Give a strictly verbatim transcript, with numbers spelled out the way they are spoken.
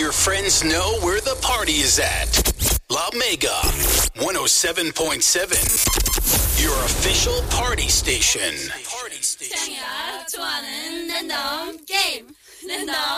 your friends know where the party is at. La Mega one oh seven point seven, your official party station. 태양이가 좋아하는 랜덤 게임 랜덤